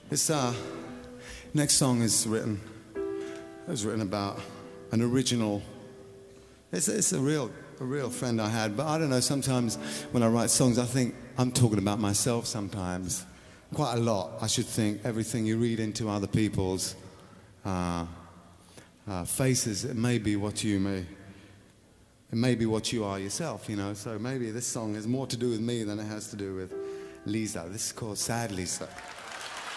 This next song is written. It was written about an original. It's a real friend I had. But I don't know. Sometimes when I write songs, I think I'm talking about myself. Sometimes, quite a lot. I should think everything you read into other people's faces. It may be what you may. It may be what you are yourself. You know. So maybe this song has more to do with me than it has to do with Lisa. This is called Sad Lisa.